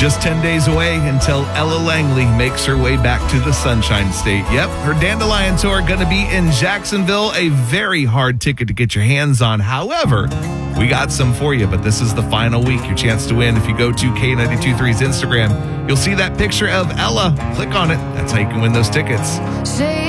Just 10 days away until Ella Langley makes her way back to the Sunshine State. Yep, her Dandelion Tour going to be in Jacksonville. A very hard ticket to get your hands on. However, we got some for you, but this is the final week. Your chance to win. If you go to K92.3's Instagram, you'll see that picture of Ella. Click on it. That's how you can win those tickets. Say